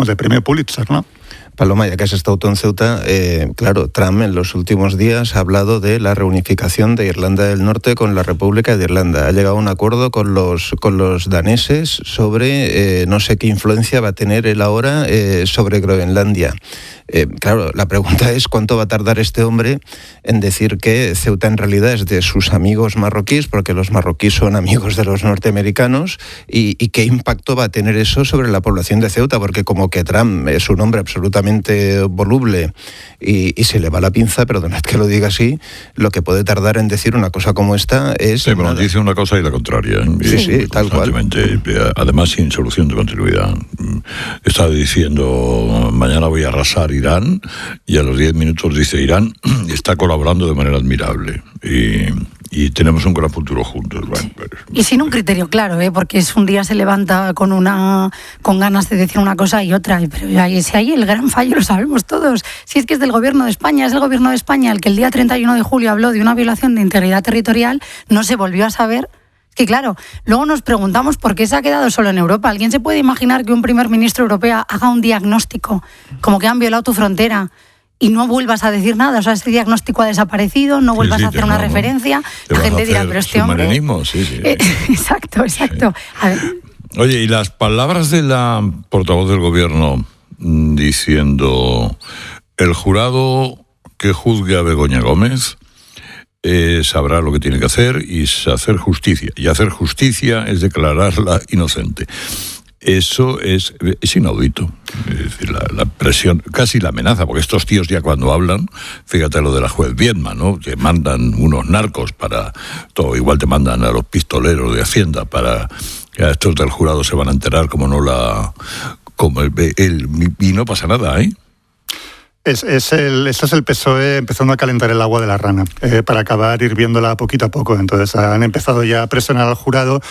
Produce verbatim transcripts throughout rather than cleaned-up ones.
de premio Pulitzer, ¿no? Paloma, ya que has estado tú en Ceuta, eh, claro, Trump en los últimos días ha hablado de la reunificación de Irlanda del Norte con la República de Irlanda. Ha llegado a un acuerdo con los con los daneses sobre eh, no sé qué influencia va a tener él ahora eh, sobre Groenlandia. Eh, claro, la pregunta es cuánto va a tardar este hombre en decir que Ceuta en realidad es de sus amigos marroquíes, porque los marroquíes son amigos de los norteamericanos, y, y qué impacto va a tener eso sobre la población de Ceuta, porque como que Trump es un hombre absolutamente voluble y, y se le va la pinza, perdonad que lo diga así, lo que puede tardar en decir una cosa como esta es... Sí, pero dice una cosa y la contraria. Sí, y, sí, tal cual. Además, sin solución de continuidad. Está diciendo, mañana voy a arrasar Irán, y a los diez minutos dice Irán está colaborando de manera admirable y, y tenemos un gran futuro juntos. Bueno, pues, y sin un criterio claro, ¿eh? Porque es un día se levanta con una con ganas de decir una cosa y otra, pero ahí, si hay el gran fallo lo sabemos todos, si es que es del gobierno de España, es el gobierno de España el que el día treinta y uno de julio habló de una violación de integridad territorial, no se volvió a saber. Que claro, luego nos preguntamos por qué se ha quedado solo en Europa. ¿Alguien se puede imaginar que un primer ministro europeo haga un diagnóstico como que han violado tu frontera y no vuelvas a decir nada? O sea, ese diagnóstico ha desaparecido, no vuelvas sí, sí, a hacer una vamos, referencia. La gente dirá, pero este hombre... Sí, sí. Eh, exacto, exacto. Sí. A ver. Oye, y las palabras de la portavoz del gobierno diciendo el jurado que juzgue a Begoña Gómez Eh, sabrá lo que tiene que hacer y hacer justicia. Y hacer justicia es declararla inocente. Eso es, es inaudito. Es decir, la, la presión, casi la amenaza, porque estos tíos ya cuando hablan, fíjate lo de la juez Viedma, ¿no? Que mandan unos narcos para todo, igual te mandan a los pistoleros de Hacienda para que a estos del jurado se van a enterar como no la... como el, el, y no pasa nada, ¿eh? Es, es el, esto es el P S O E empezando a calentar el agua de la rana, eh, para acabar hirviéndola poquito a poco. Entonces han empezado ya a presionar al jurado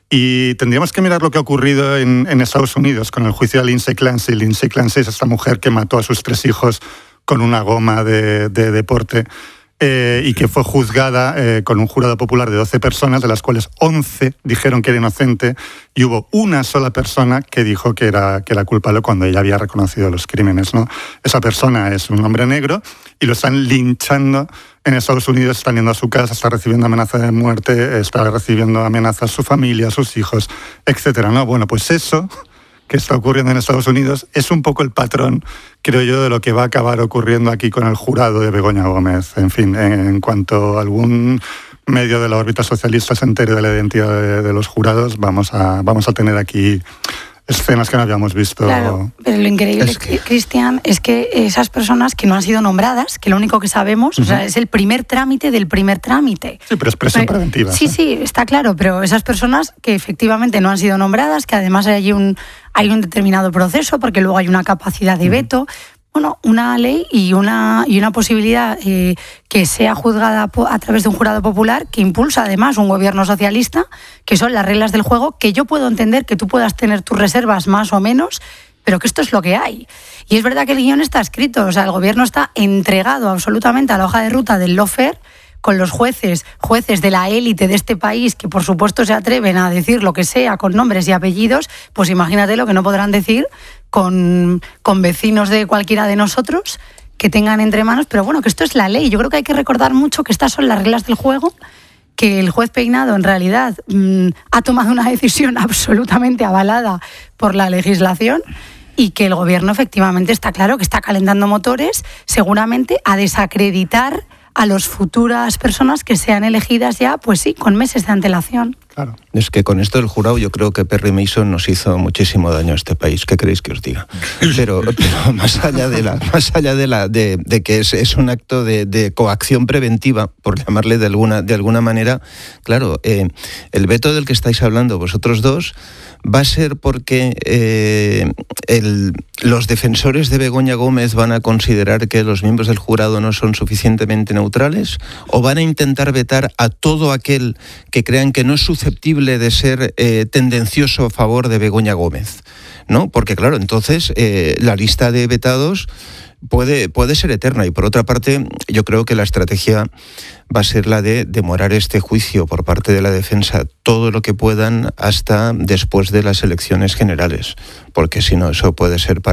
y tendríamos que mirar lo que ha ocurrido en, en Estados Unidos con el juicio de Lindsay Clancy. Lindsay Clancy es esta mujer que mató a sus tres hijos con una goma de, de deporte. Eh, y que fue juzgada eh, con un jurado popular de doce personas, de las cuales once dijeron que era inocente, y hubo una sola persona que dijo que era, que era culpable cuando ella había reconocido los crímenes, ¿no? Esa persona es un hombre negro y lo están linchando en Estados Unidos, están yendo a su casa, está recibiendo amenazas de muerte, está recibiendo amenazas a su familia, a sus hijos, etcétera, ¿no? Bueno, pues eso que está ocurriendo en Estados Unidos es un poco el patrón, creo yo, de lo que va a acabar ocurriendo aquí con el jurado de Begoña Gómez. En fin, en cuanto algún medio de la órbita socialista se entere de la identidad de, de los jurados, vamos a, vamos a tener aquí escenas que no habíamos visto. Claro, pero lo increíble, es que... Cristian, es que esas personas que no han sido nombradas, que lo único que sabemos, uh-huh. o sea, es el primer trámite del primer trámite. Sí, pero es presión pero, preventiva. Sí, ¿eh? sí, está claro, pero esas personas que efectivamente no han sido nombradas, que además hay un, hay un determinado proceso, porque luego hay una capacidad de veto, uh-huh. Bueno, una ley y una, y una posibilidad eh, que sea juzgada a través de un jurado popular que impulsa además un gobierno socialista, que son las reglas del juego, que yo puedo entender que tú puedas tener tus reservas más o menos, pero que esto es lo que hay. Y es verdad que el guión está escrito, o sea, el gobierno está entregado absolutamente a la hoja de ruta del lawfare, con los jueces, jueces de la élite de este país, que por supuesto se atreven a decir lo que sea con nombres y apellidos, pues imagínate lo que no podrán decir con, con vecinos de cualquiera de nosotros que tengan entre manos, pero bueno, que esto es la ley. Yo creo que hay que recordar mucho que estas son las reglas del juego, que el juez Peinado en realidad mmm, ha tomado una decisión absolutamente avalada por la legislación y que el gobierno efectivamente está claro que está calentando motores, seguramente a desacreditar a las futuras personas que sean elegidas ya, pues sí, con meses de antelación. Claro. Es que con esto del jurado yo creo que Perry Mason nos hizo muchísimo daño a este país. ¿Qué queréis que os diga? Pero, pero más allá de la, más allá de la, de, de que es, es un acto de, de coacción preventiva, por llamarle de alguna, de alguna manera, claro, eh, el veto del que estáis hablando vosotros dos va a ser porque eh, el, los defensores de Begoña Gómez van a considerar que los miembros del jurado no son suficientemente neutrales, o van a intentar vetar a todo aquel que crean que no es susceptible de ser eh, tendencioso a favor de Begoña Gómez, ¿no? Porque claro, entonces eh, la lista de vetados puede, puede ser eterna. Y por otra parte, yo creo que la estrategia va a ser la de demorar este juicio por parte de la defensa todo lo que puedan hasta después de las elecciones generales, porque si no, eso puede ser para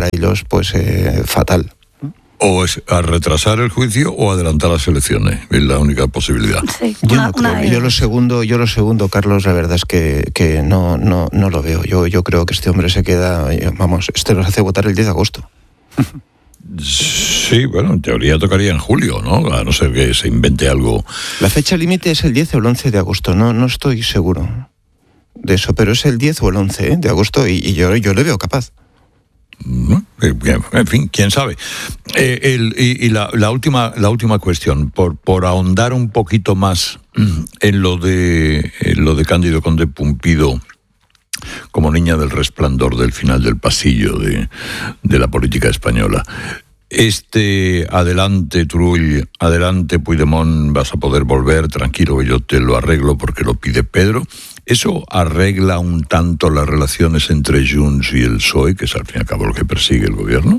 para ellos pues eh, fatal. O es a retrasar el juicio o adelantar las elecciones, es la única posibilidad. Sí, yo, una, no creo, una yo lo segundo, yo lo segundo, Carlos, la verdad es que, que no, no, no lo veo. Yo, yo creo que este hombre se queda, vamos, este nos hace votar el diez de agosto. Sí, bueno, en teoría tocaría en julio, ¿no? A no ser que se invente algo. La fecha límite es el diez o el once de agosto, no, no estoy seguro de eso, pero es el diez o el once, ¿eh? de agosto y, y yo, yo le veo capaz. En fin, quién sabe. Eh, el, y y la, la última la última cuestión, por por ahondar un poquito más en lo de en lo de Cándido Conde Pumpido como niña del resplandor del final del pasillo de, de la política española. Este, adelante Turull, adelante Puigdemont, vas a poder volver, tranquilo que yo te lo arreglo porque lo pide Pedro. ¿Eso arregla un tanto las relaciones entre Junts y el P S O E, que es al fin y al cabo lo que persigue el gobierno?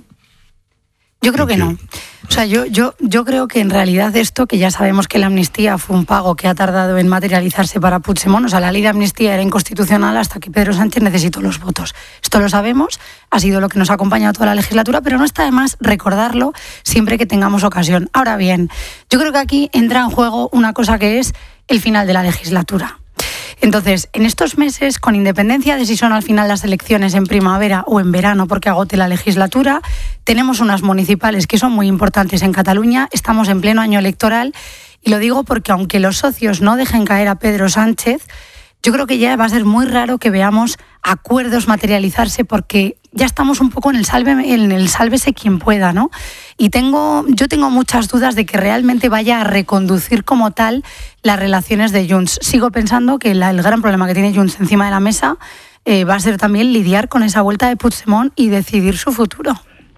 Yo creo que no. O sea, yo, yo, yo creo que en realidad esto, que ya sabemos que la amnistía fue un pago que ha tardado en materializarse para Puigdemont, o sea, la ley de amnistía era inconstitucional hasta que Pedro Sánchez necesitó los votos. Esto lo sabemos, ha sido lo que nos ha acompañado toda la legislatura, pero no está de más recordarlo siempre que tengamos ocasión. Ahora bien, yo creo que aquí entra en juego una cosa que es el final de la legislatura. Entonces, en estos meses, con independencia de si son al final las elecciones en primavera o en verano porque agote la legislatura, tenemos unas municipales que son muy importantes en Cataluña, estamos en pleno año electoral y lo digo porque aunque los socios no dejen caer a Pedro Sánchez, yo creo que ya va a ser muy raro que veamos acuerdos materializarse porque ya estamos un poco en el salve, en el sálvese quien pueda, ¿no? Y tengo, yo tengo muchas dudas de que realmente vaya a reconducir como tal las relaciones de Junts. Sigo pensando que la, el gran problema que tiene Junts encima de la mesa eh, va a ser también lidiar con esa vuelta de Puigdemont y decidir su futuro.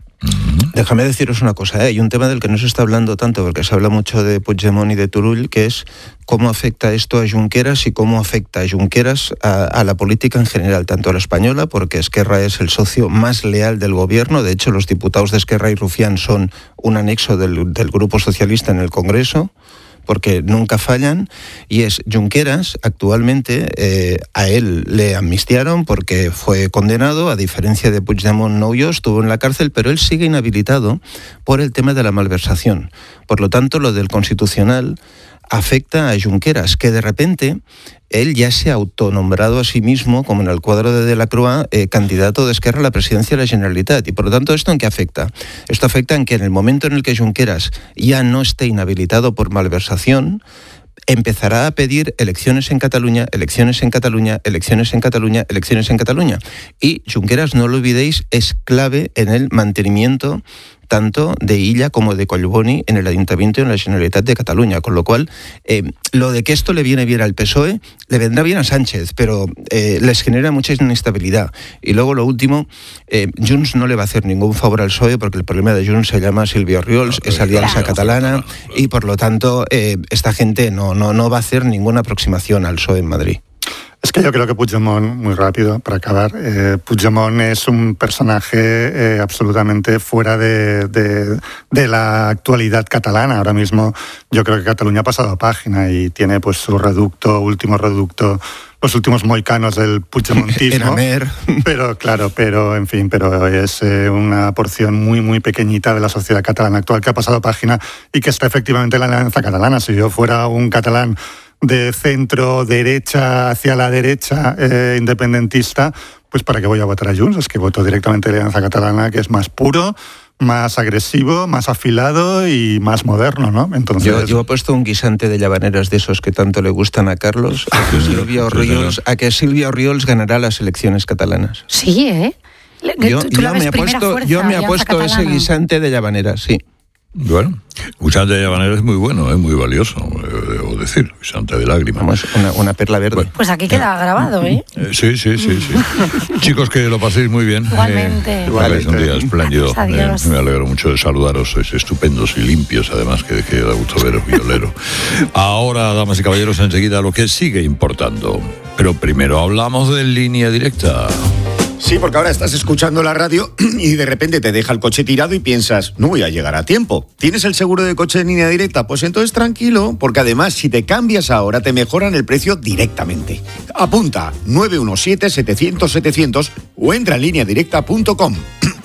Déjame deciros una cosa, ¿eh? Hay un tema del que no se está hablando tanto, porque se habla mucho de Puigdemont y de Turull, que es cómo afecta esto a Junqueras y cómo afecta a Junqueras a, a la política en general, tanto a la española, porque Esquerra es el socio más leal del gobierno. De hecho, los diputados de Esquerra y Rufián son un anexo del, del Grupo Socialista en el Congreso, porque nunca fallan, y es Junqueras, actualmente, eh, a él le amnistiaron porque fue condenado, a diferencia de Puigdemont no huyó, estuvo en la cárcel, pero él sigue inhabilitado por el tema de la malversación. Por lo tanto, lo del Constitucional afecta a Junqueras, que de repente él ya se ha autonombrado a sí mismo, como en el cuadro de Delacroix, eh, candidato de Esquerra a la presidencia de la Generalitat. Y por lo tanto, ¿esto en qué afecta? Esto afecta en que en el momento en el que Junqueras ya no esté inhabilitado por malversación, empezará a pedir elecciones en Cataluña, elecciones en Cataluña, elecciones en Cataluña, elecciones en Cataluña. Y Junqueras, no lo olvidéis, es clave en el mantenimiento tanto de Illa como de Collboni en el Ayuntamiento y en la Generalitat de Cataluña, con lo cual eh, lo de que esto le viene bien al P S O E, le vendrá bien a Sánchez, pero eh, les genera mucha inestabilidad. Y luego lo último, eh, Junts no le va a hacer ningún favor al P S O E porque el problema de Junts se llama Silvio Oriols, es Alianza Catalana, y por lo tanto eh, esta gente no, no, no va a hacer ninguna aproximación al P S O E en Madrid. Es que yo creo que Puigdemont, muy rápido, para acabar, eh, Puigdemont es un personaje eh, absolutamente fuera de, de, de la actualidad catalana. Ahora mismo yo creo que Cataluña ha pasado página y tiene pues su reducto, último reducto, los últimos moicanos del puigdemontismo. Pero claro, pero en fin, pero es eh, una porción muy, muy pequeñita de la sociedad catalana actual que ha pasado página y que está efectivamente en la Alianza Catalana. Si yo fuera un catalán de centro derecha hacia la derecha eh, independentista, pues ¿para qué voy a votar a Junts? Es que voto directamente a la Alianza Catalana, que es más puro, más agresivo, más afilado y más moderno, ¿no? Entonces, yo, yo he puesto un guisante de llavaneras de esos que tanto le gustan a Carlos, a que Silvia Oriols, a que Silvia Oriols ganará las elecciones catalanas. Sí, ¿eh? Yo, yo me he puesto, yo me he puesto ese guisante de llavaneras, sí. Bueno, guisante de llavanera es muy bueno, es muy valioso, debo decir, guisante de lágrimas. Vamos, una, una perla verde. Bueno, pues aquí queda grabado, ¿eh? eh sí, sí, sí, sí. Chicos, que lo paséis muy bien. Igualmente. Eh, Igualmente. Un día espléndido. Eh, me alegro mucho de saludaros, sois estupendos y limpios, además, que, que da gusto veros, violero. Ahora, damas y caballeros, enseguida lo que sigue importando. Pero primero hablamos de Línea Directa. Sí, porque ahora estás escuchando la radio y de repente te deja el coche tirado y piensas, no voy a llegar a tiempo. ¿Tienes el seguro de coche en Línea Directa? Pues entonces tranquilo, porque además si te cambias ahora te mejoran el precio directamente. Apunta nueve uno siete, setecientos, setecientos o entra en línea directa punto com.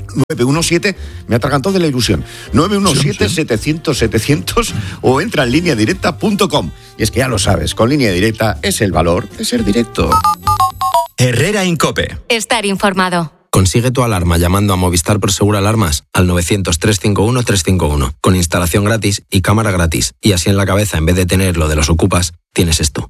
nueve uno siete, me atragantó de la ilusión, nueve uno siete, setecientos, setecientos o entra en línea directa punto com. Y es que ya lo sabes, con Línea Directa es el valor de ser directo. Herrera Incope. Estar informado. Consigue tu alarma llamando a Movistar Prosegur Alarmas al novecientos, trescientos cincuenta y uno, trescientos cincuenta y uno, con instalación gratis y cámara gratis. Y así en la cabeza, en vez de tener lo de los ocupas, tienes esto.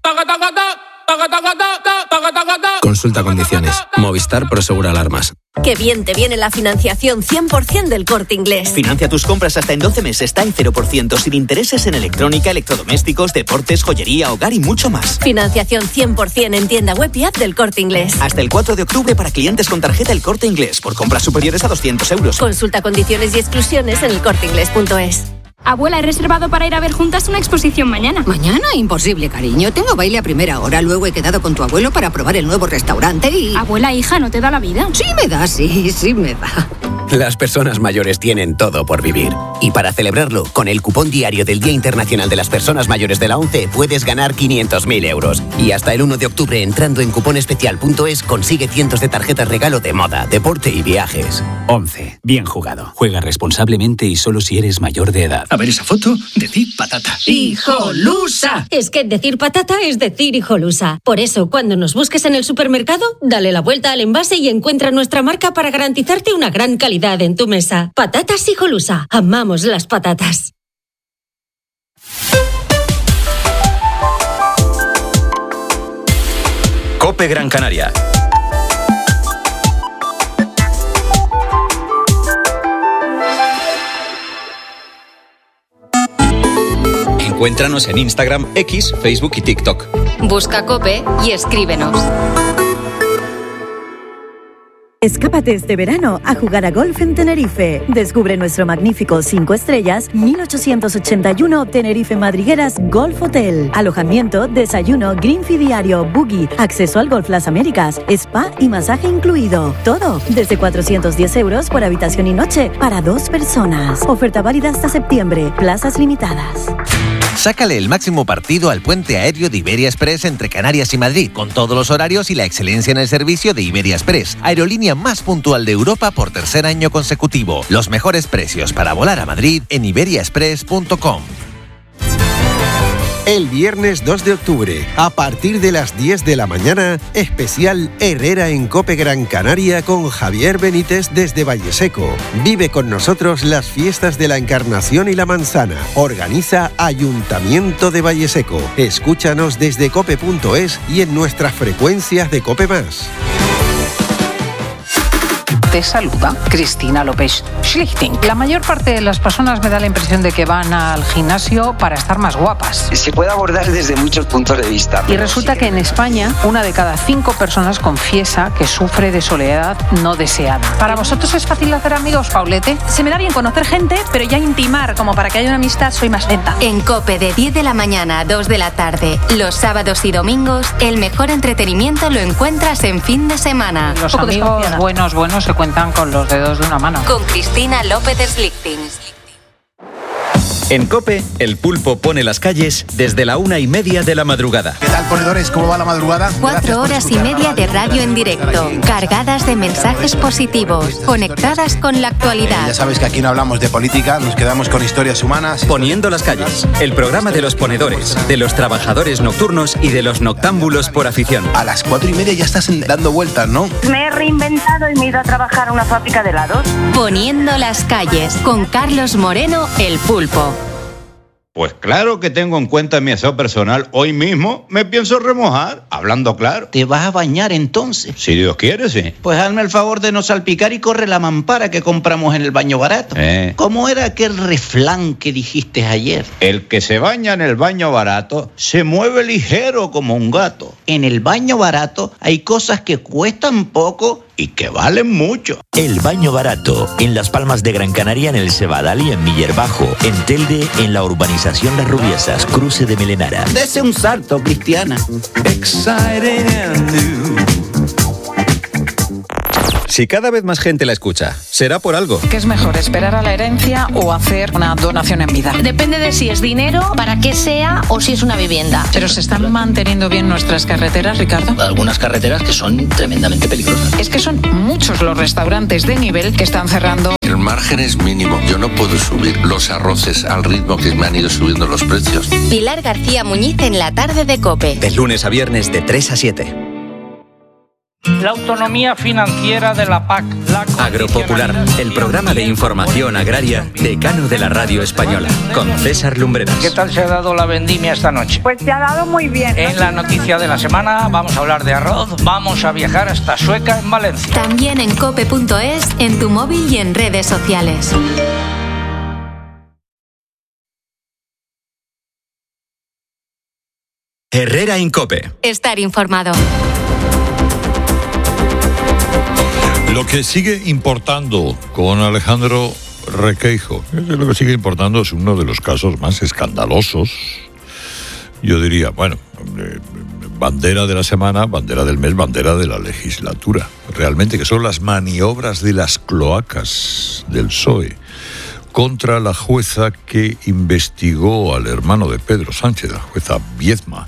Consulta condiciones. Movistar Prosegur Alarmas. Qué bien te viene la financiación cien por ciento del Corte Inglés. Financia tus compras hasta en doce meses, está en cero por ciento, sin intereses en electrónica, electrodomésticos, deportes, joyería, hogar y mucho más. Financiación cien por ciento en tienda web y app del Corte Inglés. Hasta el cuatro de octubre para clientes con tarjeta El Corte Inglés, por compras superiores a doscientos euros. Consulta condiciones y exclusiones en el corte inglés punto es. Abuela, he reservado para ir a ver juntas una exposición mañana. ¿Mañana? Imposible, cariño. Tengo baile a primera hora. Luego he quedado con tu abuelo para probar el nuevo restaurante y... Abuela, hija, ¿no te da la vida? Sí me da, sí, sí me da. Las personas mayores tienen todo por vivir. Y para celebrarlo, con el cupón diario del Día Internacional de las Personas Mayores de la ONCE puedes ganar quinientos mil euros. Y hasta el uno de octubre, entrando en cuponespecial punto es, consigue cientos de tarjetas regalo de moda, deporte y viajes. ONCE. Bien jugado. Juega responsablemente y solo si eres mayor de edad. A ver esa foto, decir patata. ¡Hijolusa! Es que decir patata es decir hijolusa. Por eso, cuando nos busques en el supermercado, dale la vuelta al envase y encuentra nuestra marca para garantizarte una gran calidad en tu mesa. Patatas Hijolusa. Amamos las patatas. COPE Gran Canaria. Encuéntranos en Instagram, X, Facebook y TikTok. Busca COPE y escríbenos. Escápate este verano a jugar a golf en Tenerife. Descubre nuestro magnífico cinco estrellas mil ochocientos ochenta y uno Tenerife Madrigueras Golf Hotel. Alojamiento, desayuno, green fee diario, buggy, acceso al Golf Las Américas, spa y masaje incluido. Todo desde cuatrocientos diez euros por habitación y noche para dos personas. Oferta válida hasta septiembre. Plazas limitadas. Sácale el máximo partido al puente aéreo de Iberia Express entre Canarias y Madrid, con todos los horarios y la excelencia en el servicio de Iberia Express, aerolínea más puntual de Europa por tercer año consecutivo. Los mejores precios para volar a Madrid en iberia express punto com. El viernes dos de octubre, a partir de las diez de la mañana, especial Herrera en COPE Gran Canaria con Javier Benítez desde Valleseco. Vive con nosotros las fiestas de la Encarnación y la Manzana. Organiza Ayuntamiento de Valleseco. Escúchanos desde cope punto es y en nuestras frecuencias de COPE más. Te saluda Cristina López Schlichting. La mayor parte de las personas me da la impresión de que van al gimnasio para estar más guapas. Se puede abordar desde muchos puntos de vista. Y resulta que en España una de cada cinco personas confiesa que sufre de soledad no deseada. ¿Para vosotros es fácil hacer amigos, Paulete? Se me da bien conocer gente, pero ya intimar, como para que haya una amistad, soy más lenta. En COPE de diez de la mañana a dos de la tarde, los sábados y domingos, el mejor entretenimiento lo encuentras en fin de semana. Los amigos buenos, buenos se cuentan con los dedos de una mano. Con Cristina López Slichting. En COPE, el pulpo pone las calles desde la una y media de la madrugada. ¿Qué tal, ponedores? ¿Cómo va la madrugada? Cuatro horas y media de radio en directo, cargadas de mensajes positivos, conectadas con la actualidad. Eh, ya sabes que aquí no hablamos de política, nos quedamos con historias humanas. Poniendo las calles, el programa de los ponedores, de los trabajadores nocturnos y de los noctámbulos por afición. A las cuatro y media ya estás dando vueltas, ¿no? Me he reinventado y me he ido a trabajar a una fábrica de helados. Poniendo las calles, con Carlos Moreno, el pulpo. Pues claro que tengo en cuenta mi aseo personal. Hoy mismo me pienso remojar, hablando claro. ¿Te vas a bañar entonces? Si Dios quiere, sí. Pues hazme el favor de no salpicar y corre la mampara que compramos en el baño barato. Eh. ¿Cómo era aquel refrán que dijiste ayer? El que se baña en el baño barato se mueve ligero como un gato. En el baño barato hay cosas que cuestan poco y que valen mucho. El baño barato, en Las Palmas de Gran Canaria, en el Cebadal y en Miller Bajo. En Telde, en la urbanización Las Rubiesas, cruce de Melenara. Dese un salto, Cristiana. Exciting and new. Si cada vez más gente la escucha, será por algo. ¿Qué es mejor, esperar a la herencia o hacer una donación en vida? Depende de si es dinero, para qué sea o si es una vivienda. ¿Pero se están manteniendo bien nuestras carreteras, Ricardo? Algunas carreteras que son tremendamente peligrosas. Es que son muchos los restaurantes de nivel que están cerrando. El margen es mínimo. Yo no puedo subir los arroces al ritmo que me han ido subiendo los precios. Pilar García Muñiz en la tarde de COPE. De lunes a viernes de tres a siete. La autonomía financiera de la P A C. La Agropopular, el programa de información agraria decano de la radio española, con César Lumbreras. ¿Qué tal se ha dado la vendimia esta noche? Pues se ha dado muy bien. En la noticia de la semana vamos a hablar de arroz, vamos a viajar hasta Sueca en Valencia. También en cope punto es, en tu móvil y en redes sociales. Herrera Incope. Estar informado. Lo que sigue importando con Alejandro Requeijo, lo que sigue importando es uno de los casos más escandalosos. Yo diría, bueno, eh, bandera de la semana, bandera del mes, bandera de la legislatura. Realmente, que son las maniobras de las cloacas del P S O E contra la jueza que investigó al hermano de Pedro Sánchez, la jueza Viedma,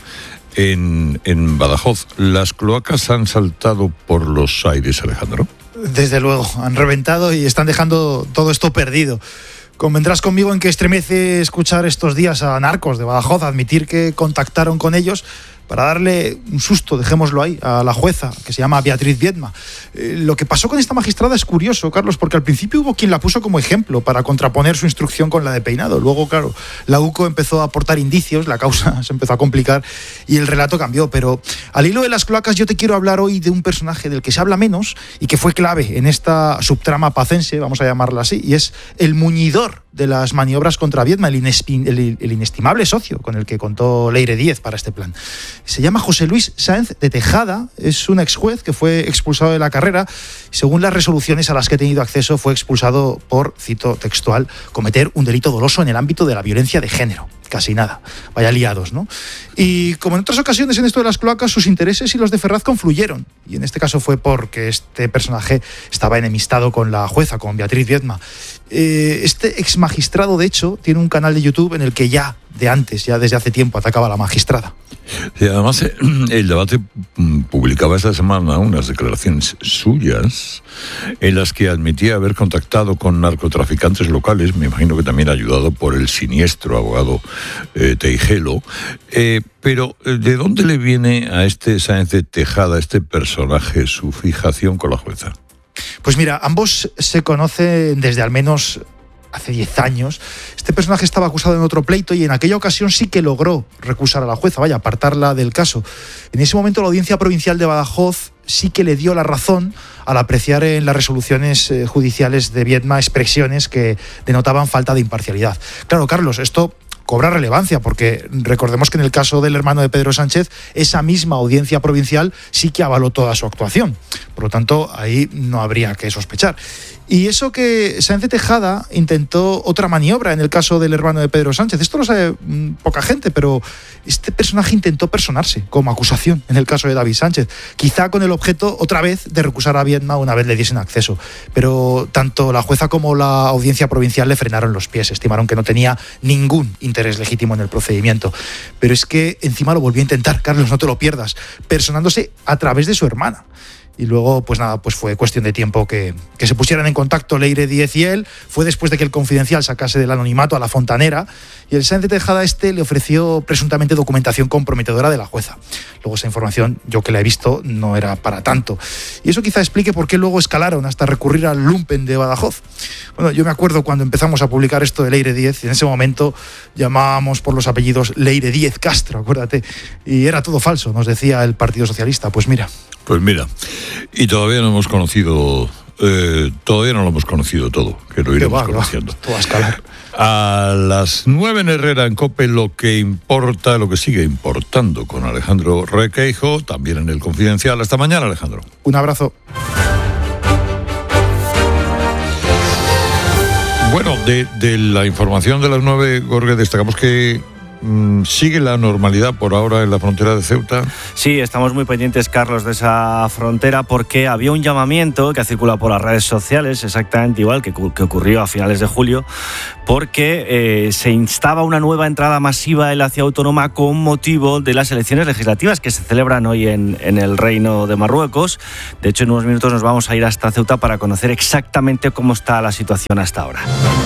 en, en Badajoz. ¿Las cloacas han saltado por los aires, Alejandro? Desde luego, han reventado y están dejando todo esto perdido. Convendrás conmigo en que estremece escuchar estos días a narcos de Badajoz admitir que contactaron con ellos para darle un susto, dejémoslo ahí, a la jueza, que se llama Beatriz Viedma. Eh, lo que pasó con esta magistrada es curioso, Carlos, porque al principio hubo quien la puso como ejemplo para contraponer su instrucción con la de Peinado. Luego, claro, la U C O empezó a aportar indicios, la causa se empezó a complicar y el relato cambió. Pero al hilo de las cloacas yo te quiero hablar hoy de un personaje del que se habla menos y que fue clave en esta subtrama pacense, vamos a llamarla así, y es el muñidor de las maniobras contra Viedma, el, inespi- el, el inestimable socio con el que contó Leire Díez para este plan. Se llama José Luis Sáenz de Tejada, es un ex juez que fue expulsado de la carrera y según las resoluciones a las que he tenido acceso fue expulsado por, cito textual, cometer un delito doloso en el ámbito de la violencia de género. Casi nada, vaya liados, ¿no? Y como en otras ocasiones en esto de las cloacas, sus intereses y los de Ferraz confluyeron. Y en este caso fue porque este personaje estaba enemistado con la jueza, con Beatriz Viedma. Eh, este ex magistrado, de hecho, tiene un canal de YouTube en el que ya, de antes, ya desde hace tiempo, atacaba a la magistrada. Y además, el debate publicaba esta semana unas declaraciones suyas en las que admitía haber contactado con narcotraficantes locales, me imagino que también ayudado por el siniestro abogado eh, Teijelo. Eh, pero, ¿de dónde le viene a este Sáenz de Tejada, este personaje, su fijación con la jueza? Pues mira, ambos se conocen desde al menos hace diez años. Este personaje estaba acusado en otro pleito y en aquella ocasión sí que logró recusar a la jueza, vaya, apartarla del caso. En ese momento la Audiencia Provincial de Badajoz sí que le dio la razón al apreciar en las resoluciones eh, judiciales de Viedma expresiones que denotaban falta de imparcialidad. Claro, Carlos, esto cobra relevancia, porque recordemos que en el caso del hermano de Pedro Sánchez, esa misma audiencia provincial sí que avaló toda su actuación. Por lo tanto, ahí no habría que sospechar. Y eso que Sáenz de Tejada intentó otra maniobra en el caso del hermano de Pedro Sánchez. Esto lo sabe mmm, poca gente, pero este personaje intentó personarse como acusación en el caso de David Sánchez. Quizá con el objeto, otra vez, de recusar a Viedma una vez le diesen acceso. Pero tanto la jueza como la audiencia provincial le frenaron los pies. Estimaron que no tenía ningún interés legítimo en el procedimiento. Pero es que encima lo volvió a intentar, Carlos, no te lo pierdas, personándose a través de su hermana. Y luego, pues nada, pues fue cuestión de tiempo que, que se pusieran en contacto Leire Díez y él. Fue después de que el Confidencial sacase del anonimato a la fontanera y el Sáenz de Tejada este le ofreció presuntamente documentación comprometedora de la jueza. Luego esa información, yo que la he visto, no era para tanto. Y eso quizá explique por qué luego escalaron hasta recurrir al lumpen de Badajoz. Bueno, yo me acuerdo cuando empezamos a publicar esto de Leire Díez, y en ese momento llamábamos por los apellidos Leire Díez Castro, acuérdate. Y era todo falso, nos decía el Partido Socialista. Pues mira. Pues mira, y todavía no hemos conocido, eh, todavía no lo hemos conocido todo, que lo iremos va, conociendo. Todo a escalar. A las nueve en Herrera en COPE, lo que importa, lo que sigue importando con Alejandro Requeijo, también en el Confidencial. Hasta mañana, Alejandro. Un abrazo. Bueno, de, de la información de las nueve, Jorge, destacamos que ¿Sigue la normalidad por ahora en la frontera de Ceuta? Sí, estamos muy pendientes, Carlos, de esa frontera porque había un llamamiento que ha circulado por las redes sociales, exactamente igual que, que ocurrió a finales de julio, porque eh, se instaba una nueva entrada masiva en la ciudad autónoma con motivo de las elecciones legislativas que se celebran hoy en, en el Reino de Marruecos. De hecho, en unos minutos nos vamos a ir hasta Ceuta para conocer exactamente cómo está la situación hasta ahora.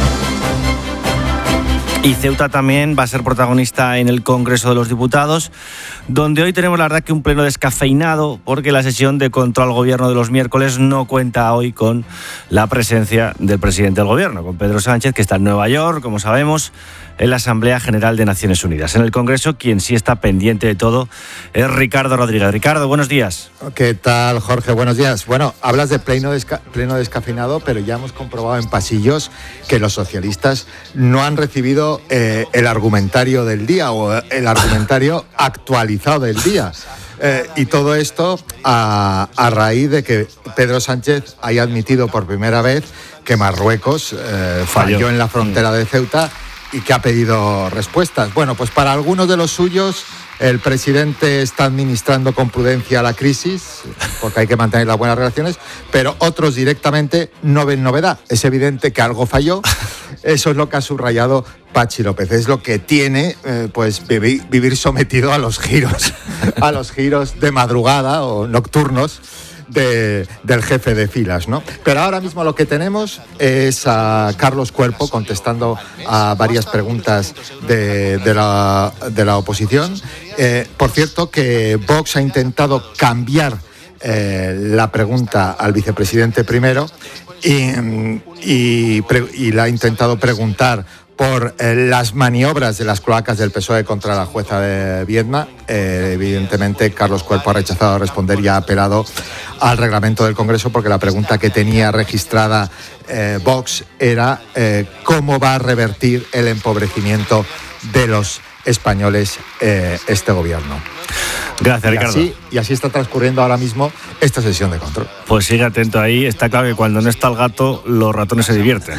Y Ceuta también va a ser protagonista en el Congreso de los Diputados, donde hoy tenemos la verdad que un pleno descafeinado, porque la sesión de control al gobierno de los miércoles no cuenta hoy con la presencia del presidente del gobierno, con Pedro Sánchez, que está en Nueva York, como sabemos, en la Asamblea General de Naciones Unidas. En el Congreso, quien sí está pendiente de todo es Ricardo Rodríguez. Ricardo, buenos días. ¿Qué tal, Jorge? Buenos días. Bueno, hablas de pleno, desca- pleno descafeinado, pero ya hemos comprobado en pasillos que los socialistas no han recibido eh, el argumentario del día o el argumentario actualizado del día. Eh, y todo esto a, a raíz de que Pedro Sánchez haya admitido por primera vez que Marruecos eh, falló, falló en la frontera de Ceuta y que ha pedido respuestas. Bueno, pues para algunos de los suyos, el presidente está administrando con prudencia la crisis, porque hay que mantener las buenas relaciones, pero otros directamente no ven novedad. Es evidente que algo falló. Eso es lo que ha subrayado Pachi López. Es lo que tiene eh, pues vivir, vivir sometido a los giros, a los giros de madrugada o nocturnos De, del jefe de filas, ¿no? Pero ahora mismo lo que tenemos es a Carlos Cuerpo contestando a varias preguntas de, de, la, de la oposición. Eh, por cierto, que Vox ha intentado cambiar eh, la pregunta al vicepresidente primero y, y, pre, y la ha intentado preguntar por eh, las maniobras de las cloacas del P S O E contra la jueza de Viedma. Eh, evidentemente, Carlos Cuerpo ha rechazado responder y ha apelado al reglamento del Congreso porque la pregunta que tenía registrada eh, Vox era eh, cómo va a revertir el empobrecimiento de los españoles eh, este gobierno. Gracias, y Ricardo. Así, y así está transcurriendo ahora mismo esta sesión de control. Pues sigue atento ahí. Está claro que cuando no está el gato, los ratones se divierten.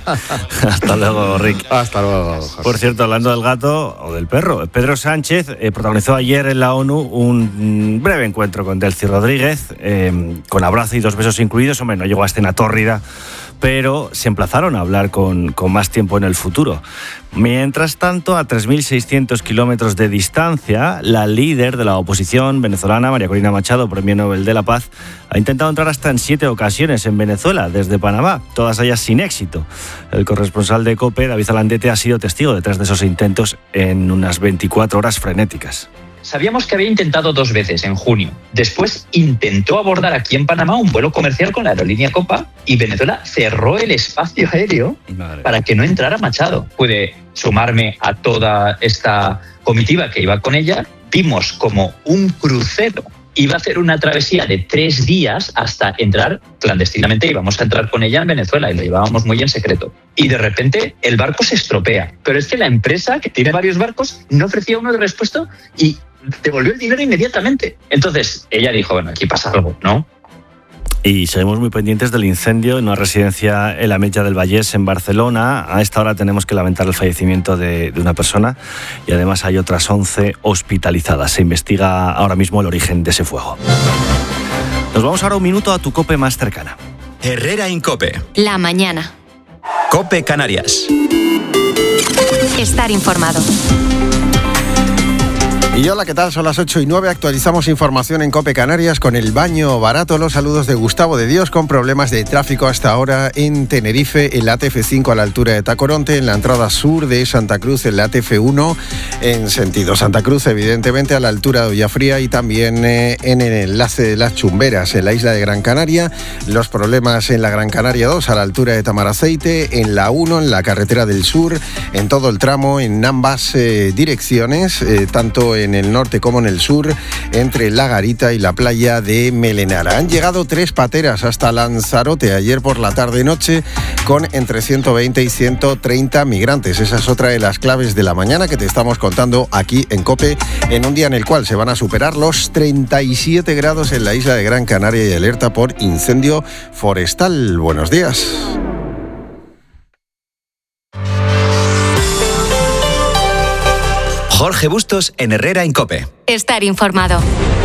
Hasta luego, Rick. Hasta luego, Jorge. Por cierto, hablando del gato o del perro, Pedro Sánchez eh, protagonizó ayer en la ONU un breve encuentro con Delcy Rodríguez, eh, con abrazo y dos besos incluidos. Hombre, no llegó a escena tórrida, pero se emplazaron a hablar con, con más tiempo en el futuro. Mientras tanto, a tres mil seiscientos kilómetros de distancia, la líder de la oposición venezolana, María Corina Machado, Premio Nobel de la Paz, ha intentado entrar hasta en siete ocasiones en Venezuela, desde Panamá, todas ellas sin éxito. El corresponsal de COPE, David Alandete, ha sido testigo de tres de esos intentos en unas veinticuatro horas frenéticas. Sabíamos que había intentado dos veces en junio. Después intentó abordar aquí en Panamá un vuelo comercial con la aerolínea Copa y Venezuela cerró el espacio aéreo Madre. para que no entrara Machado. Pude sumarme a toda esta comitiva que iba con ella. Vimos como un crucero iba a hacer una travesía de tres días hasta entrar clandestinamente. Íbamos a entrar con ella en Venezuela y lo llevábamos muy en secreto. Y de repente el barco se estropea. Pero es que la empresa, que tiene varios barcos, no ofrecía uno de repuesto y devolvió el dinero inmediatamente. Entonces ella dijo, bueno, aquí pasa algo, ¿no? Y seguimos muy pendientes del incendio en una residencia en la Ametlla del Vallès, en Barcelona. A esta hora tenemos que lamentar el fallecimiento de, de una persona y además hay otras once hospitalizadas. Se investiga ahora mismo el origen de ese fuego. Nos vamos ahora un minuto a tu COPE más cercana. Herrera Incope. La mañana. COPE Canarias. Estar informado. Y hola, ¿qué tal? Son las ocho y nueve. Actualizamos información en COPE Canarias con el baño barato. Los saludos de Gustavo de Dios, con problemas de tráfico hasta ahora en Tenerife, en la A T F cinco a la altura de Tacoronte, en la entrada sur de Santa Cruz, en la A T F uno en sentido Santa Cruz, evidentemente a la altura de Ollafría, y también eh, en el enlace de Las Chumberas, en la isla de Gran Canaria. Los problemas en la Gran Canaria dos a la altura de Tamaraceite, en la uno, en la carretera del sur, en todo el tramo, en ambas eh, direcciones, eh, tanto en en el norte como en el sur, entre La Garita y la playa de Melenara. Han llegado tres pateras hasta Lanzarote ayer por la tarde-noche con entre ciento veinte y ciento treinta migrantes. Esa es otra de las claves de la mañana que te estamos contando aquí en COPE, en un día en el cual se van a superar los treinta y siete grados en la isla de Gran Canaria y alerta por incendio forestal. Buenos días. Jorge Bustos en Herrera en COPE. Estar informado.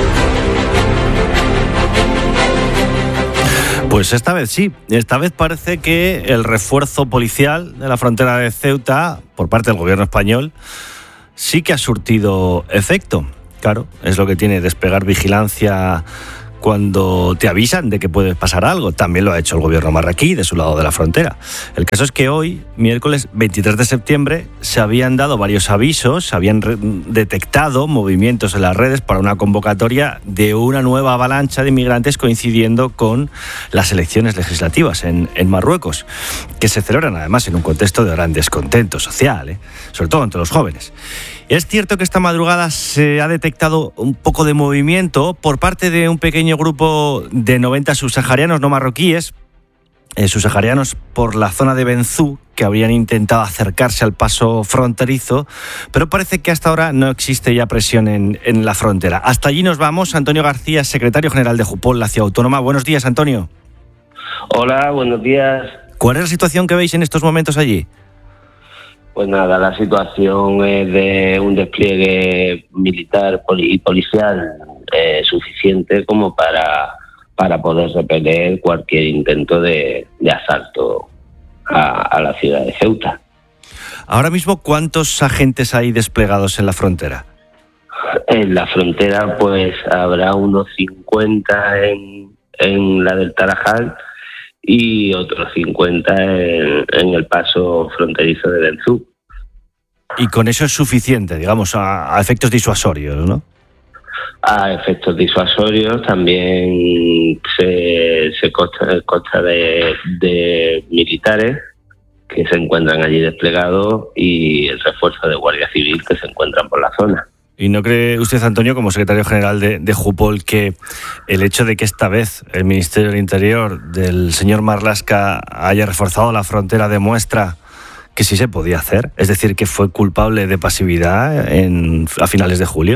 Pues esta vez sí, esta vez parece que el refuerzo policial de la frontera de Ceuta por parte del gobierno español sí que ha surtido efecto. Claro, es lo que tiene desplegar vigilancia cuando te avisan de que puede pasar algo. También lo ha hecho el gobierno marroquí de su lado de la frontera. El caso es que hoy, miércoles veintitrés de septiembre, se habían dado varios avisos, se habían re- detectado movimientos en las redes para una convocatoria de una nueva avalancha de inmigrantes coincidiendo con las elecciones legislativas en, en Marruecos, que se celebran además en un contexto de gran descontento social, ¿eh? Sobre todo entre los jóvenes. Es cierto que esta madrugada se ha detectado un poco de movimiento por parte de un pequeño grupo de noventa subsaharianos no marroquíes, eh, subsaharianos por la zona de Benzú, que habrían intentado acercarse al paso fronterizo, pero parece que hasta ahora no existe ya presión en, en la frontera. Hasta allí nos vamos. Antonio García, secretario general de Jupol, la Ciudad Autónoma. Buenos días, Antonio. Hola, buenos días. ¿Cuál es la situación que veis en estos momentos allí? Pues nada, la situación es de un despliegue militar y policial eh, suficiente como para, para poder repeler cualquier intento de, de asalto a, a la ciudad de Ceuta. Ahora mismo, ¿cuántos agentes hay desplegados en la frontera? En la frontera pues habrá unos cincuenta en, en la del Tarajal y otros cincuenta en, en el paso fronterizo de Benzú. Y con eso es suficiente, digamos, a, a efectos disuasorios, ¿no? A efectos disuasorios también se, se consta, consta de, de militares que se encuentran allí desplegados y el refuerzo de Guardia Civil que se encuentran por la zona. ¿Y no cree usted, Antonio, como secretario general de, de Jupol, que el hecho de que esta vez el Ministerio del Interior del señor Marlaska haya reforzado la frontera demuestra que sí se podía hacer? Es decir, que fue culpable de pasividad en, a finales de julio.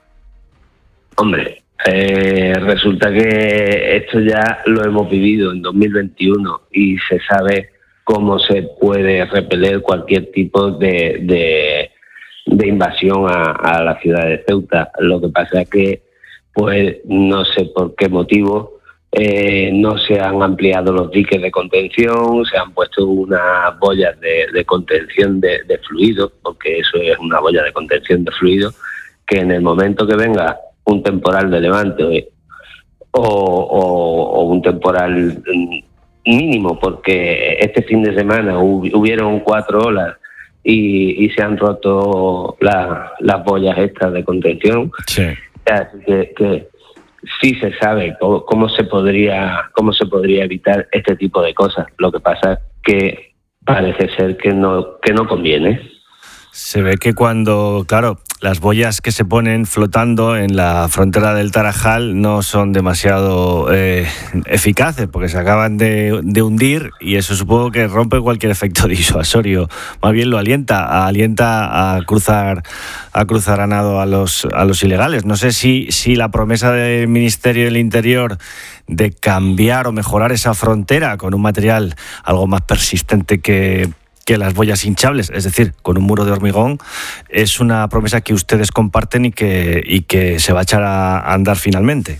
Hombre, eh, resulta que esto ya lo hemos vivido en dos mil veintiuno y se sabe cómo se puede repeler cualquier tipo de... de de invasión a, a la ciudad de Ceuta. Lo que pasa es que, pues, no sé por qué motivo, eh, no se han ampliado los diques de contención, se han puesto unas boyas de, de contención de, de fluido, porque eso es una boya de contención de fluido, que en el momento que venga un temporal de levante o, o, o un temporal mínimo, porque este fin de semana hubieron cuatro olas Y, y se han roto la, las boyas estas de contención. Sí. Así que, que sí se sabe cómo, cómo se podría cómo se podría evitar este tipo de cosas. Lo que pasa es que parece ser que no que no conviene. Se ve que cuando, claro, las boyas que se ponen flotando en la frontera del Tarajal no son demasiado eh, eficaces porque se acaban de, de hundir y eso supongo que rompe cualquier efecto disuasorio. Más bien lo alienta, alienta a cruzar a cruzar a nado a los a los ilegales. No sé si, si la promesa del Ministerio del Interior de cambiar o mejorar esa frontera con un material algo más persistente que que las boyas hinchables, es decir, con un muro de hormigón, es una promesa que ustedes comparten y que, y que se va a echar a andar finalmente.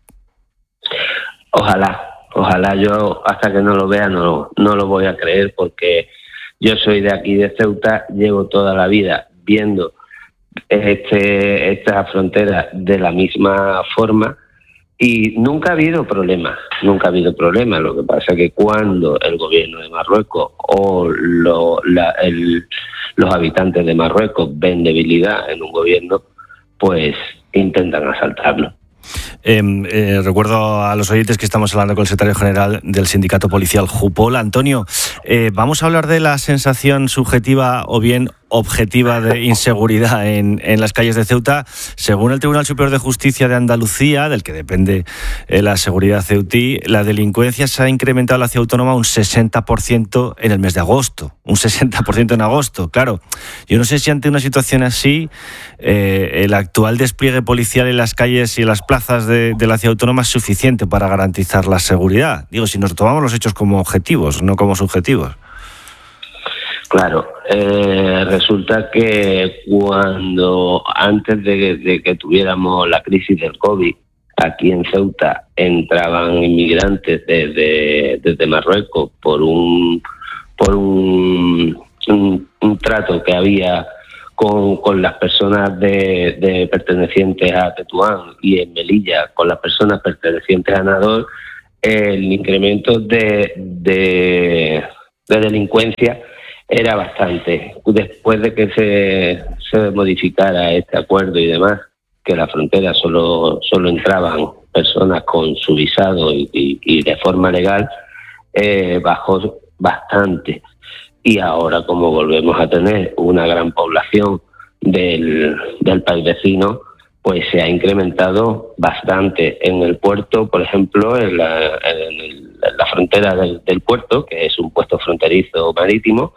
Ojalá, ojalá. Yo hasta que no lo vea no, no lo voy a creer, porque yo soy de aquí de Ceuta, llevo toda la vida viendo este, esta frontera de la misma forma y nunca ha habido problemas, nunca ha habido problemas. Lo que pasa es que cuando el gobierno de Marruecos o lo, la, el, los habitantes de Marruecos ven debilidad en un gobierno, pues intentan asaltarlo. Eh, eh, recuerdo a los oyentes que estamos hablando con el secretario general del sindicato policial Jupol. Antonio, eh, vamos a hablar de la sensación subjetiva o bien objetiva de inseguridad en, en las calles de Ceuta. Según el Tribunal Superior de Justicia de Andalucía, del que depende eh, la seguridad ceutí, la delincuencia se ha incrementado en la ciudad autónoma un sesenta por ciento en el mes de agosto. Un sesenta por ciento en agosto. Claro, yo no sé si ante una situación así eh, el actual despliegue policial en las calles y en las plazas de, de la ciudad autónoma es suficiente para garantizar la seguridad. Digo, si nos tomamos los hechos como objetivos, no como subjetivos. Claro, eh, resulta que cuando antes de, de que tuviéramos la crisis del COVID, aquí en Ceuta entraban inmigrantes desde, desde Marruecos por un por un, un, un trato que había con, con las personas de, de pertenecientes a Tetuán y en Melilla con las personas pertenecientes a Nador, el incremento de, de, de delincuencia era bastante. Después de que se, se modificara este acuerdo y demás, que la frontera solo, solo entraban personas con su visado y, y, y de forma legal, eh, bajó bastante. Y ahora, como volvemos a tener una gran población del, del país vecino, pues se ha incrementado bastante. En el puerto, por ejemplo, en la, en el, en la frontera del, del puerto, que es un puesto fronterizo marítimo,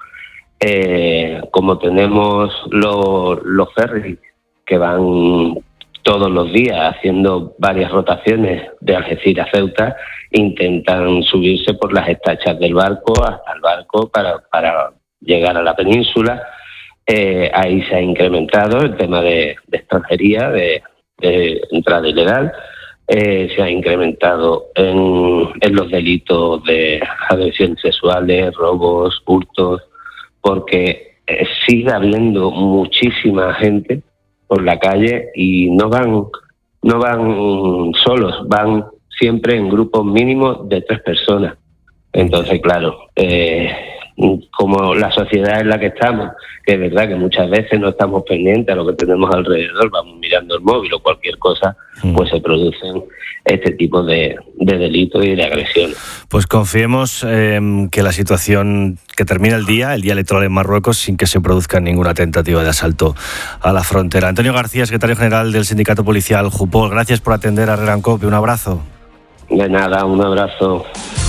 eh, como tenemos los, los ferries que van todos los días haciendo varias rotaciones de Algeciras a Ceuta, intentan subirse por las estachas del barco hasta el barco para, para llegar a la península. Eh, ahí se ha incrementado el tema de, de extranjería, de, de entrada ilegal. Eh, se ha incrementado en, en los delitos de agresiones sexuales, robos, hurtos, porque eh, sigue habiendo muchísima gente por la calle y no van no van solos, van siempre en grupos mínimos de tres personas. Entonces, claro, eh, como la sociedad en la que estamos, que es verdad que muchas veces no estamos pendientes a lo que tenemos alrededor, vamos mirando el móvil o cualquier cosa, pues se producen este tipo de, de delitos y de agresiones. Pues confiemos eh, que la situación, que termine el día, el día electoral en Marruecos, sin que se produzca ninguna tentativa de asalto a la frontera. Antonio García, secretario general del Sindicato Policial Jupol, gracias por atender a Herrera en Cope. Un abrazo. De nada, un abrazo.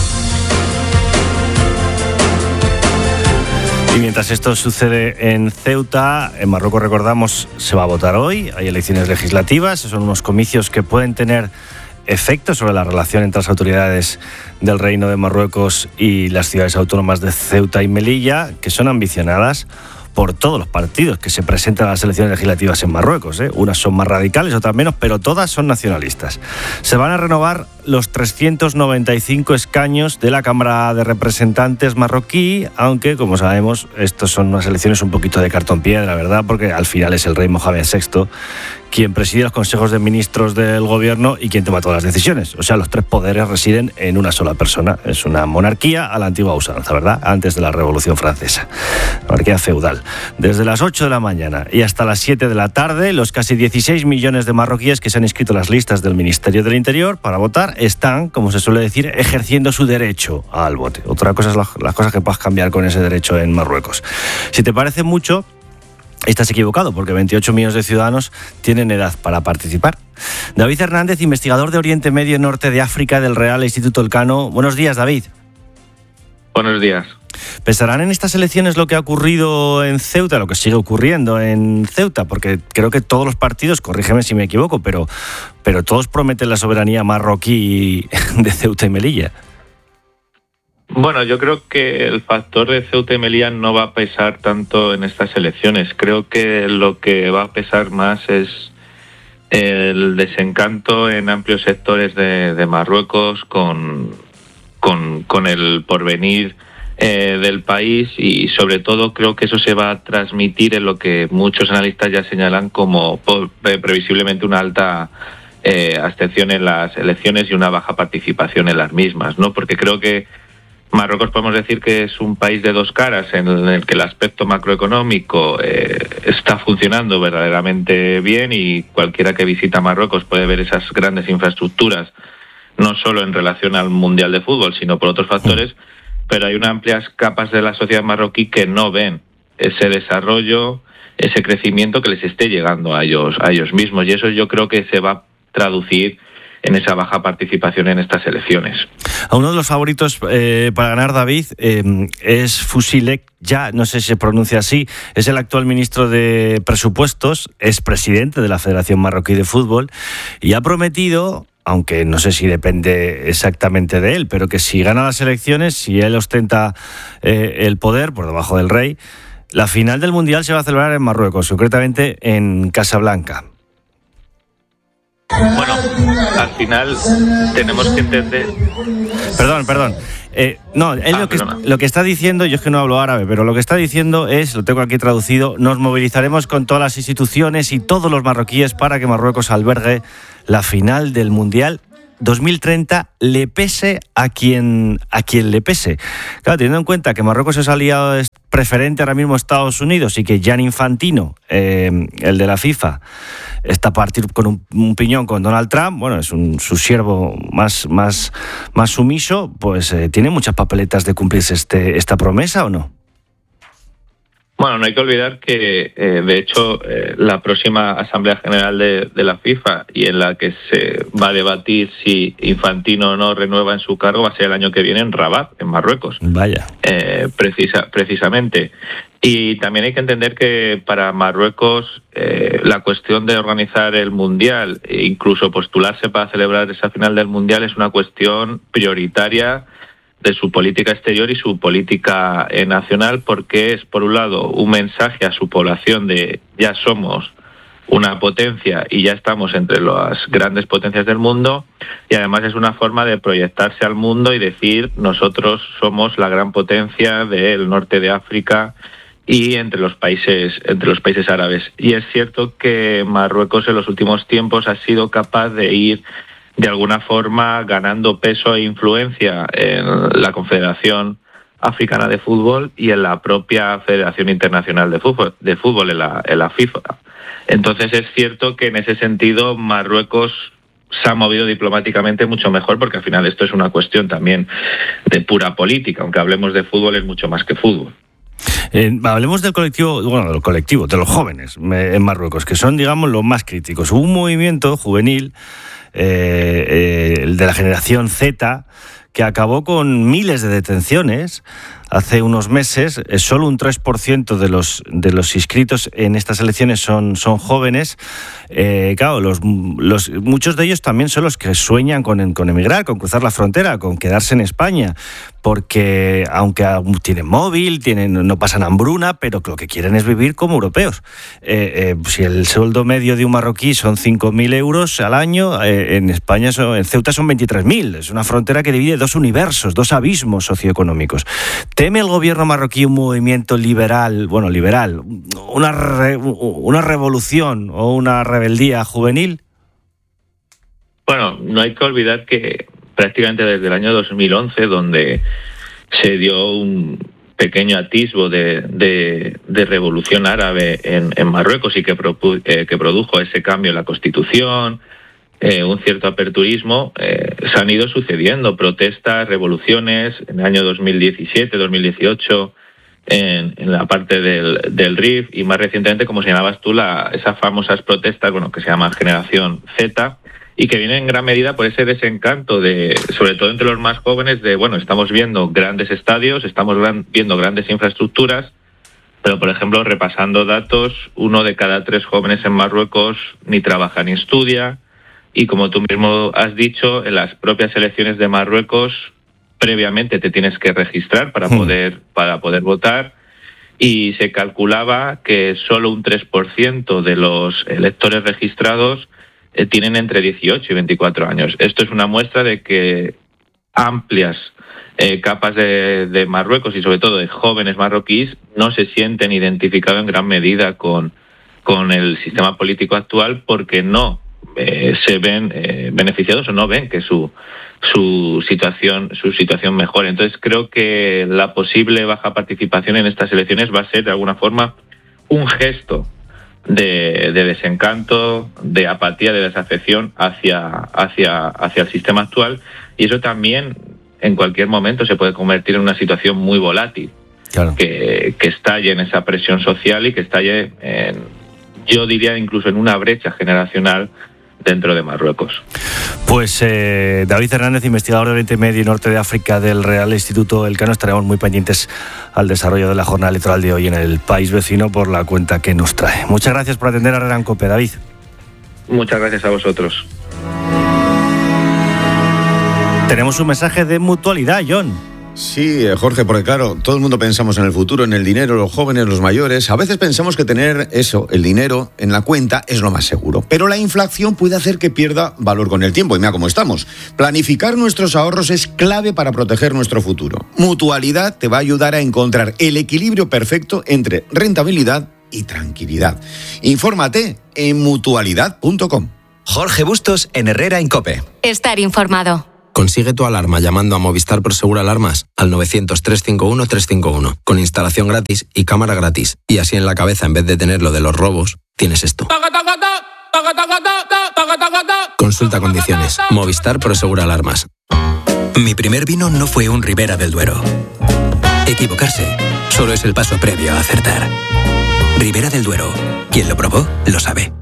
Y mientras esto sucede en Ceuta, en Marruecos, recordamos, se va a votar hoy, hay elecciones legislativas, son unos comicios que pueden tener efectos sobre la relación entre las autoridades del Reino de Marruecos y las ciudades autónomas de Ceuta y Melilla, que son ambicionadas por todos los partidos que se presentan a las elecciones legislativas en Marruecos, ¿eh? Unas son más radicales, otras menos, pero todas son nacionalistas. Se van a renovar los trescientos noventa y cinco escaños de la Cámara de Representantes marroquí, aunque, como sabemos, estos son unas elecciones un poquito de cartón piedra, ¿verdad? Porque al final es el rey Mohamed sexto quien preside los consejos de ministros del gobierno y quien toma todas las decisiones. O sea, los tres poderes residen en una sola persona. Es una monarquía a la antigua usanza, ¿verdad? Antes de la Revolución Francesa. Monarquía feudal. Desde las ocho de la mañana y hasta las siete de la tarde, los casi dieciséis millones de marroquíes que se han inscrito en las listas del Ministerio del Interior para votar están, como se suele decir, ejerciendo su derecho al voto. Otra cosa es la, las cosas que puedas cambiar con ese derecho en Marruecos. Si te parece mucho, estás equivocado, porque veintiocho millones de ciudadanos tienen edad para participar. David Hernández, investigador de Oriente Medio y Norte de África del Real Instituto Elcano. Buenos días, David. Buenos días. ¿Pesarán en estas elecciones lo que ha ocurrido en Ceuta, lo que sigue ocurriendo en Ceuta? Porque creo que todos los partidos, corrígeme si me equivoco, pero, pero todos prometen la soberanía marroquí de Ceuta y Melilla. Bueno, yo creo que el factor de Ceuta y Melilla no va a pesar tanto en estas elecciones. Creo que lo que va a pesar más es el desencanto en amplios sectores de, de Marruecos con, con, con el porvenir eh, del país, y sobre todo creo que eso se va a transmitir en lo que muchos analistas ya señalan como por, previsiblemente una alta eh, abstención en las elecciones y una baja participación en las mismas, ¿no? Porque creo que Marruecos podemos decir que es un país de dos caras, en el que el aspecto macroeconómico eh, está funcionando verdaderamente bien, y cualquiera que visita Marruecos puede ver esas grandes infraestructuras, no solo en relación al Mundial de Fútbol, sino por otros factores, pero hay unas amplias capas de la sociedad marroquí que no ven ese desarrollo, ese crecimiento que les esté llegando a ellos, a ellos mismos, y eso yo creo que se va a traducir en esa baja participación en estas elecciones. A uno de los favoritos eh, para ganar, David, eh, es Fusilek, ya no sé si se pronuncia así, es el actual ministro de Presupuestos, es presidente de la Federación Marroquí de Fútbol, y ha prometido aunque no sé si depende exactamente de él, pero que si gana las elecciones, si él ostenta eh, el poder por debajo del rey, la final del Mundial se va a celebrar en Marruecos, concretamente en Casablanca. Bueno, al final tenemos que entender... Perdón, perdón. Eh, no, él ah, lo, que, lo que está diciendo, yo es que no hablo árabe, pero lo que está diciendo es, lo tengo aquí traducido, nos movilizaremos con todas las instituciones y todos los marroquíes para que Marruecos albergue la final del Mundial dos mil treinta, le pese a quien a quien le pese. Claro, teniendo en cuenta que Marruecos es aliado preferente ahora mismo a Estados Unidos y que Gianni Infantino, eh, el de la FIFA, está a partir con un, un piñón con Donald Trump, bueno, es un su siervo más, más, más sumiso, pues eh, tiene muchas papeletas de cumplirse este, esta promesa, ¿o no? Bueno, no hay que olvidar que, eh, de hecho, eh, la próxima Asamblea General de, de la FIFA, y en la que se va a debatir si Infantino no renueva en su cargo, va a ser el año que viene en Rabat, en Marruecos. Vaya. Eh, precisa, precisamente. Y también hay que entender que para Marruecos eh, la cuestión de organizar el Mundial e incluso postularse para celebrar esa final del Mundial es una cuestión prioritaria de su política exterior y su política eh, nacional, porque es, por un lado, un mensaje a su población de ya somos una potencia y ya estamos entre las grandes potencias del mundo, y además es una forma de proyectarse al mundo y decir nosotros somos la gran potencia del norte de África y entre los países entre los países árabes. Y es cierto que Marruecos en los últimos tiempos ha sido capaz de ir de alguna forma ganando peso e influencia en la Confederación Africana de Fútbol y en la propia Federación Internacional de Fútbol, de fútbol en la, en la FIFA. Entonces es cierto que en ese sentido Marruecos se ha movido diplomáticamente mucho mejor, porque al final esto es una cuestión también de pura política, aunque hablemos de fútbol, es mucho más que fútbol. Eh, hablemos del colectivo, bueno, del colectivo, de los jóvenes en Marruecos, que son, digamos, los más críticos. Hubo un movimiento juvenil, eh, eh, el de la generación Z, que acabó con miles de detenciones hace unos meses. Solo un tres por ciento de los, de los inscritos en estas elecciones son, son jóvenes. Eh, claro, los, los, muchos de ellos también son los que sueñan con, con emigrar, con cruzar la frontera, con quedarse en España, porque aunque tienen móvil, tienen, no pasan hambruna, pero lo que quieren es vivir como europeos. Eh, eh, si el sueldo medio de un marroquí son cinco mil euros al año, eh, en España, son, en Ceuta son veintitrés mil. Es una frontera que divide dos universos, dos abismos socioeconómicos. ¿Teme el gobierno marroquí un movimiento liberal, bueno, liberal, una, re, una revolución o una rebeldía juvenil? Bueno, no hay que olvidar que prácticamente desde el año dos mil once, donde se dio un pequeño atisbo de, de, de revolución árabe en, en Marruecos y que, propu, eh, que produjo ese cambio en la Constitución, eh, un cierto aperturismo, eh, se han ido sucediendo protestas, revoluciones en el año dos mil diecisiete, dos mil dieciocho, en, en la parte del, del Rif, y más recientemente, como señalabas tú, la, esas famosas protestas, bueno, que se llaman Generación Z, y que viene en gran medida por ese desencanto, de, sobre todo entre los más jóvenes, de, bueno, estamos viendo grandes estadios, estamos gran, viendo grandes infraestructuras, pero, por ejemplo, repasando datos, uno de cada tres jóvenes en Marruecos ni trabaja ni estudia, y como tú mismo has dicho, en las propias elecciones de Marruecos, previamente te tienes que registrar para poder, para poder votar, y se calculaba que solo un tres por ciento de los electores registrados eh, tienen entre dieciocho y veinticuatro años. Esto es una muestra de que amplias eh, capas de, de Marruecos y sobre todo de jóvenes marroquíes no se sienten identificados en gran medida con, con el sistema político actual, porque no eh, se ven eh, beneficiados o no ven que su su situación su situación mejore. Entonces creo que la posible baja participación en estas elecciones va a ser de alguna forma un gesto de, de desencanto, de apatía, de desafección hacia, hacia, hacia el sistema actual, y eso también en cualquier momento se puede convertir en una situación muy volátil. Claro. que, que estalle en esa presión social y que estalle en, yo diría incluso en una brecha generacional dentro de Marruecos. Pues eh, David Hernández, investigador de Oriente Medio y Norte de África del Real Instituto Elcano, estaremos muy pendientes al desarrollo de la jornada electoral de hoy en el país vecino por la cuenta que nos trae. Muchas gracias por atender a Herrera en COPE, David. Muchas gracias a vosotros. Tenemos un mensaje de mutualidad, John. Sí, Jorge, porque claro, todo el mundo pensamos en el futuro, en el dinero, los jóvenes, los mayores. A veces pensamos que tener eso, el dinero, en la cuenta es lo más seguro. Pero la inflación puede hacer que pierda valor con el tiempo. Y mira cómo estamos. Planificar nuestros ahorros es clave para proteger nuestro futuro. Mutualidad te va a ayudar a encontrar el equilibrio perfecto entre rentabilidad y tranquilidad. Infórmate en mutualidad punto com. Jorge Bustos en Herrera en COPE. Estar informado. Consigue tu alarma llamando a Movistar Prosegur Alarmas al novecientos, trescientos cincuenta y uno, trescientos cincuenta y uno, con instalación gratis y cámara gratis. Y así en la cabeza, en vez de tener lo de los robos, tienes esto. Consulta condiciones. Movistar Prosegur Alarmas. Mi primer vino no fue un Ribera del Duero. Equivocarse solo es el paso previo a acertar. Ribera del Duero. Quien lo probó, lo sabe.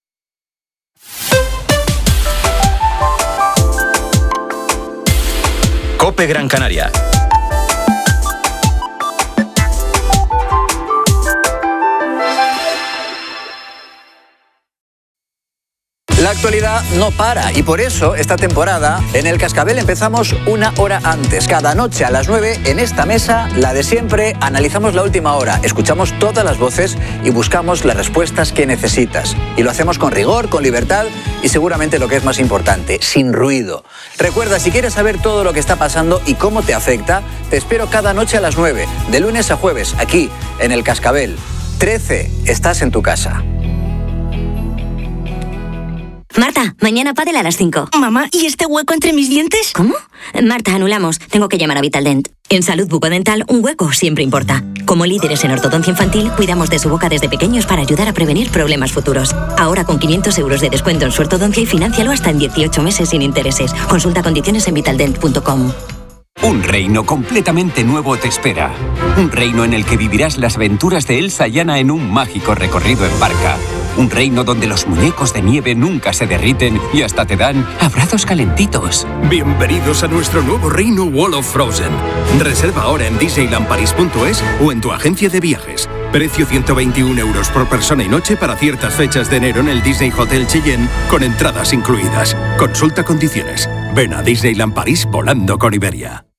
COPE Gran Canaria. La actualidad no para y por eso esta temporada en el Cascabel empezamos una hora antes. Cada noche a las nueve en esta mesa, la de siempre, analizamos la última hora, escuchamos todas las voces y buscamos las respuestas que necesitas. Y lo hacemos con rigor, con libertad y seguramente lo que es más importante, sin ruido. Recuerda, si quieres saber todo lo que está pasando y cómo te afecta, te espero cada noche a las nueve, de lunes a jueves, aquí en el Cascabel. trece, estás en tu casa. Marta, mañana pádel a las cinco. Mamá, ¿y este hueco entre mis dientes? ¿Cómo? Marta, anulamos. Tengo que llamar a Vitaldent. En salud bucodental, un hueco siempre importa. Como líderes en ortodoncia infantil, cuidamos de su boca desde pequeños para ayudar a prevenir problemas futuros. Ahora con quinientos euros de descuento en su ortodoncia y financialo hasta en dieciocho meses sin intereses. Consulta condiciones en vitaldent punto com. Un reino completamente nuevo te espera. Un reino en el que vivirás las aventuras de Elsa y Anna en un mágico recorrido en barca. Un reino donde los muñecos de nieve nunca se derriten y hasta te dan abrazos calentitos. Bienvenidos a nuestro nuevo reino Wall of Frozen. Reserva ahora en disneyland paris punto es o en tu agencia de viajes. Precio ciento veintiún euros por persona y noche para ciertas fechas de enero en el Disney Hotel Cheyenne con entradas incluidas. Consulta condiciones. Ven a Disneyland París volando con Iberia.